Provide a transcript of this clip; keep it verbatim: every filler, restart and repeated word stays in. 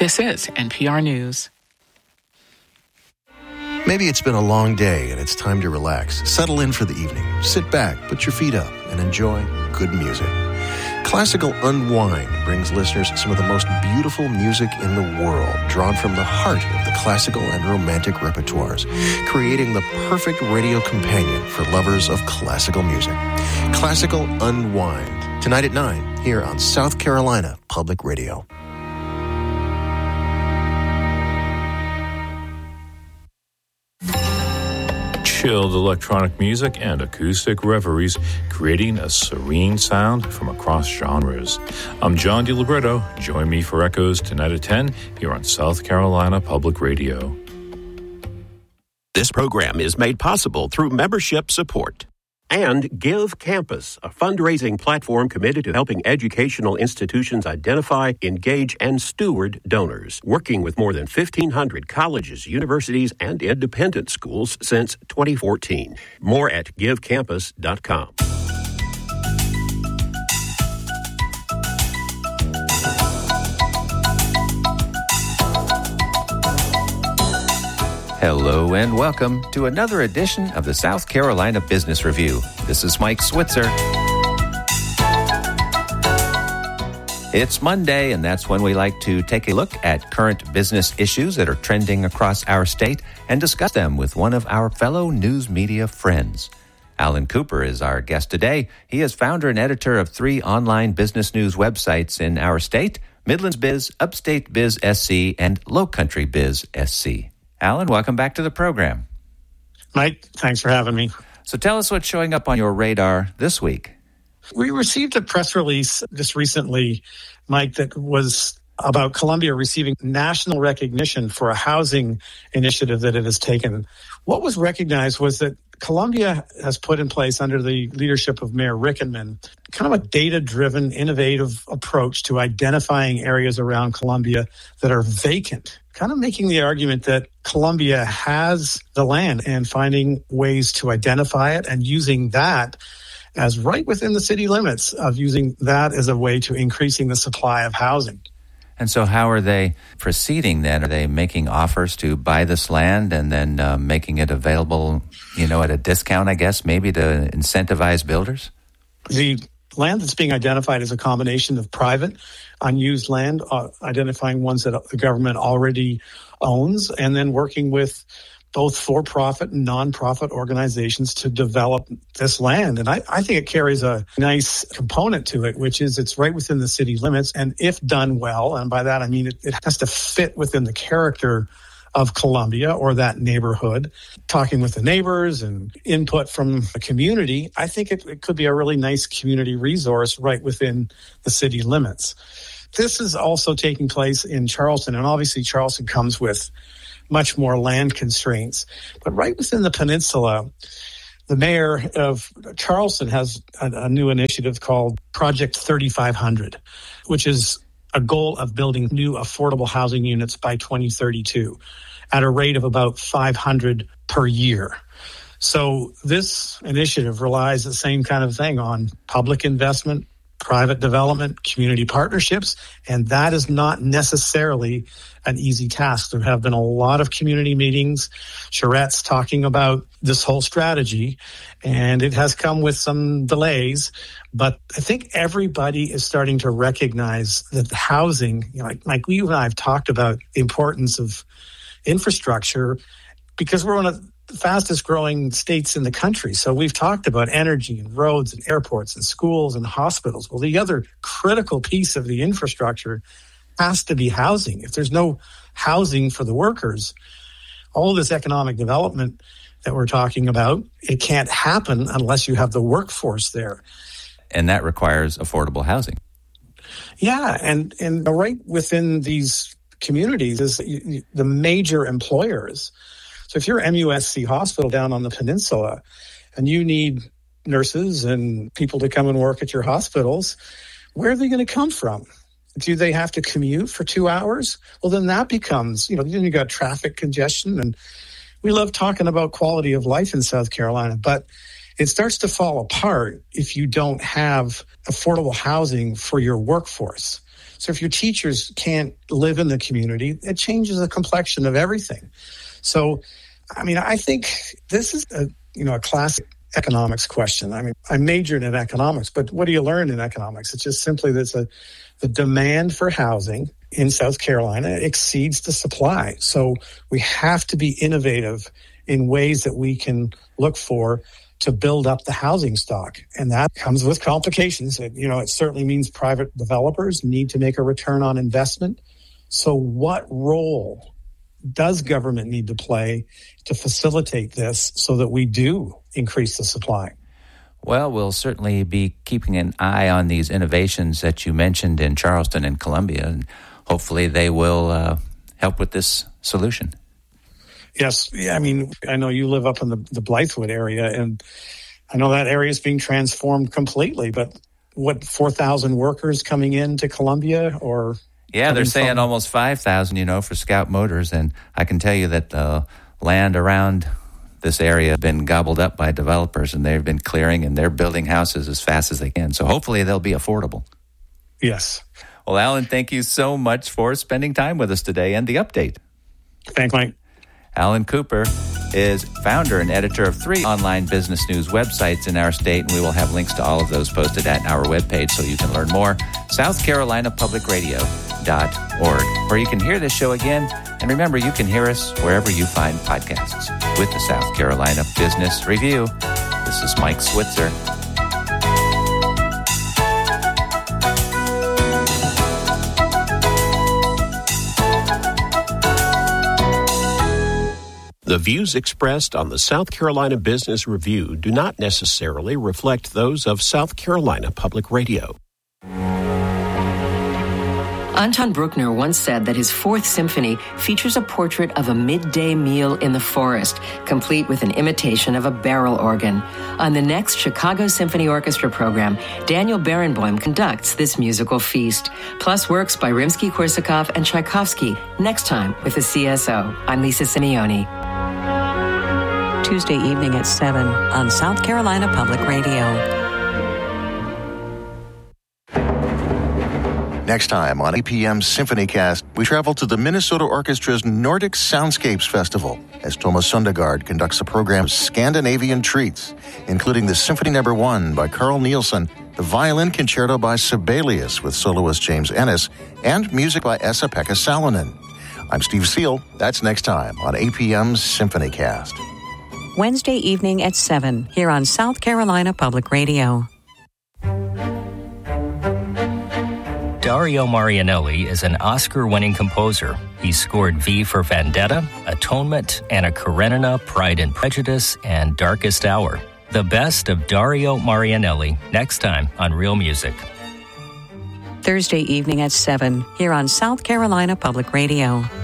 This is N P R News. Maybe it's been a long day and it's time to relax. Settle in for the evening. Sit back, put your feet up, and enjoy good music. Classical Unwind brings listeners some of the most beautiful music in the world, drawn from the heart of the classical and romantic repertoires, creating the perfect radio companion for lovers of classical music. Classical Unwind, tonight at nine, here on South Carolina Public Radio. Chilled electronic music and acoustic reveries, creating a serene sound from across genres. I'm John DiLibretto. Join me for Echoes tonight at ten here on South Carolina Public Radio. This program is made possible through membership support. And Give Campus, a fundraising platform committed to helping educational institutions identify, engage, and steward donors, working with more than fifteen hundred colleges, universities, and independent schools since twenty fourteen. More at give campus dot com. Hello and welcome to another edition of the South Carolina Business Review. This is Mike Switzer. It's Monday, and that's when we like to take a look at current business issues that are trending across our state and discuss them with one of our fellow news media friends. Alan Cooper is our guest today. He is founder and editor of three online business news websites in our state, Midlands Biz, Upstate Biz S C, and Low Country Biz S C. Alan, welcome back to the program. Mike, thanks for having me. So tell us what's showing up on your radar this week. We received a press release just recently, Mike, that was about Columbia receiving national recognition for a housing initiative that it has taken. What was recognized was that Columbia has put in place, under the leadership of Mayor Rickenmann, kind of a data-driven, innovative approach to identifying areas around Columbia that are vacant, kind of making the argument that Columbia has the land and finding ways to identify it and using that as right within the city limits, of using that as a way to increasing the supply of housing. And so how are they proceeding then? Are they making offers to buy this land and then uh, making it available, you know, at a discount, I guess, maybe to incentivize builders? The land that's being identified is a combination of private, unused land, uh, identifying ones that the government already owns, and then working with both for-profit and non-profit organizations to develop this land. And I, I think it carries a nice component to it, which is it's right within the city limits. And if done well, and by that I mean it, it has to fit within the character of Columbia or that neighborhood, talking with the neighbors and input from the community, I think it, it could be a really nice community resource right within the city limits. This is also taking place in Charleston, and obviously Charleston comes with much more land constraints. But right within the peninsula, the mayor of Charleston has a, a new initiative called Project thirty-five hundred, which is a goal of building new affordable housing units by twenty thirty-two at a rate of about five hundred per year. So this initiative relies the same kind of thing on public investment, private development, community partnerships, and that is not necessarily an easy task. There have been a lot of community meetings, charrettes talking about this whole strategy, and it has come with some delays, but I think everybody is starting to recognize that the housing, you know, like, like you and I have talked about the importance of infrastructure because we're one of the fastest growing states in the country. So we've talked about energy and roads and airports and schools and hospitals. Well, the other critical piece of the infrastructure has to be housing. If there's no housing for the workers, all this economic development that we're talking about, it can't happen unless you have the workforce there. And that requires affordable housing. Yeah, and, and right within these communities is the major employers. So if you're M U S C Hospital down on the peninsula and you need nurses and people to come and work at your hospitals, where are they going to come from? Do they have to commute for two hours? Well, then that becomes, you know, then you got traffic congestion. And we love talking about quality of life in South Carolina, but it starts to fall apart if you don't have affordable housing for your workforce. So if your teachers can't live in the community, it changes the complexion of everything. So, I mean, I think this is a, you know, a classic economics question. I mean, I majored in economics, but what do you learn in economics? It's just simply that a, the demand for housing in South Carolina exceeds the supply. So we have to be innovative in ways that we can look for to build up the housing stock. And that comes with complications. It, you know, it certainly means private developers need to make a return on investment. So what role does government need to play to facilitate this so that we do increase the supply? Well, we'll certainly be keeping an eye on these innovations that you mentioned in Charleston and Columbia, and hopefully they will uh, help with this solution. Yes. Yeah, I mean, I know you live up in the, the Blythewood area, and I know that area is being transformed completely, but what, four thousand workers coming into Columbia or... Yeah, they're saying from... almost five thousand, you know, for Scout Motors, and I can tell you that the land around this area has been gobbled up by developers, and they've been clearing, and they're building houses as fast as they can. So hopefully they'll be affordable. Yes. Well, Alan, thank you so much for spending time with us today and the update. Thanks, Mike. Alan Cooper is founder and editor of three online business news websites in our state, and we will have links to all of those posted at our webpage so you can learn more, south carolina public radio dot org, where you can hear this show again. And remember, you can hear us wherever you find podcasts. With the South Carolina Business Review, this is Mike Switzer. The views expressed on the South Carolina Business Review do not necessarily reflect those of South Carolina Public Radio. Anton Bruckner once said that his Fourth Symphony features a portrait of a midday meal in the forest, complete with an imitation of a barrel organ. On the next Chicago Symphony Orchestra program, Daniel Barenboim conducts this musical feast, plus works by Rimsky-Korsakov and Tchaikovsky, next time with the C S O. I'm Lisa Simeone. Tuesday evening at seven on South Carolina Public Radio. Next time on A P M SymphonyCast, we travel to the Minnesota Orchestra's Nordic Soundscapes Festival as Thomas Sundergaard conducts a program of Scandinavian treats, including the Symphony Number One by Carl Nielsen, the Violin Concerto by Sibelius with soloist James Ennis, and music by Esa-Pekka Salonen. I'm Steve Seal. That's next time on A P M SymphonyCast. Wednesday evening at seven here on South Carolina Public Radio. Dario Marianelli is an Oscar-winning composer. He scored V for Vendetta, Atonement, Anna Karenina, Pride and Prejudice, and Darkest Hour. The best of Dario Marianelli, next time on Real Music. Thursday evening at seven here on South Carolina Public Radio.